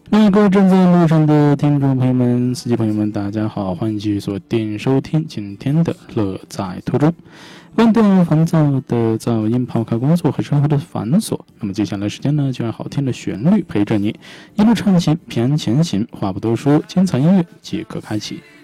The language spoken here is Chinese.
各位正在路上的听众朋友们、司机朋友们，大家好，欢迎继续锁定收听今天的乐在途中。关掉烦躁的噪音，抛开工作和生活的繁琐，那么接下来时间呢，就让好听的旋律陪着你一路畅行，平安前行。话不多说，精彩音乐即可开启。